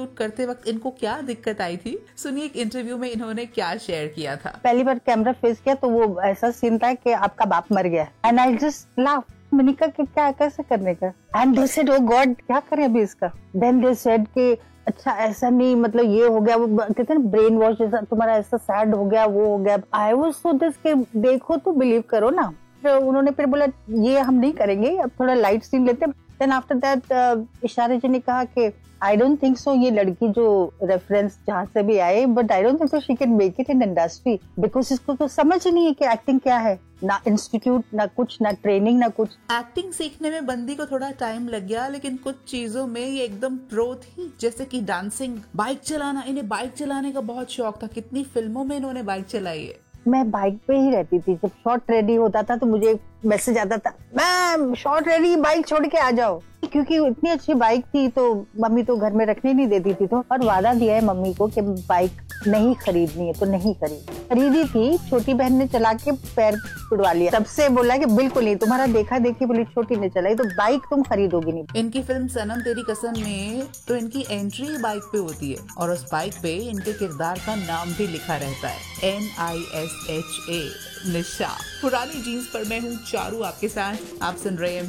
Shoot करते वक्त इनको क्या दिक्कत आई थी, सुनिए एक इंटरव्यू में इन्होंने क्या शेयर किया था। पहली बार कैमरा फेस किया तो वो ऐसा सीन था कि आपका बाप मर गया, एंड आई जस्ट लाफ। मैंने कहा कि क्या कैसे करने का, and they said O God क्या करें अभी इसका। देन दे सेड कि अच्छा ऐसा नहीं, मतलब ये हो गया, वो कहते हैं ब्रेन वॉश जैसा, तुम्हारा ऐसा सैड हो गया, वो हो गया। आई वाज सो दिस के देखो तो बिलीव करो ना। तो उन्होंने फिर बोला ये हम नहीं करेंगे, अब थोड़ा लाइट सीन लेते हैं। देन आफ्टर दैट इशारे जी ने कहा कि आई डोंट थिंक सो, ये लड़की जो रेफरेंस जहाँ से भी आए, but I don't think so she can make it in industry, because इसको तो समझ ही नहीं है कि एक्टिंग क्या है, ना इंस्टीट्यूट, ना कुछ, ना ट्रेनिंग, ना कुछ। एक्टिंग सीखने में बंदी को थोड़ा टाइम लग गया, लेकिन कुछ चीजों में ये एकदम प्रो थी, जैसे कि डांसिंग, बाइक चलाना। इन्हें बाइक चलाने का बहुत शौक था, कितनी फिल्मों में इन्होंने बाइक चलाई है। मैं बाइक पे ही रहती थी, जब शॉर्ट रेडी होता था तो मुझे मैसेज आता था, मैम शॉर्ट रेडी, बाइक छोड़ के आ जाओ, क्योंकि इतनी अच्छी बाइक थी तो मम्मी तो घर में रखने नहीं देती थी। तो और वादा दिया है मम्मी को कि बाइक नहीं खरीदनी है तो नहीं खरीदी थी। छोटी बहन ने चला के पैर छुड़वा लिया, तब से बोला कि बिल्कुल नहीं, तुम्हारा देखा देखी बोली छोटी ने चलाई तो बाइक तुम खरीदोगी नहीं। इनकी फिल्म सनम तेरी कसम में तो इनकी एंट्री बाइक पे होती है, और उस बाइक पे इनके किरदार का नाम भी लिखा रहता है, NISHA, निशा। पुरानी जीन्स पर मैं हूँ चारू आपके साथ, आप सुन रहे हैं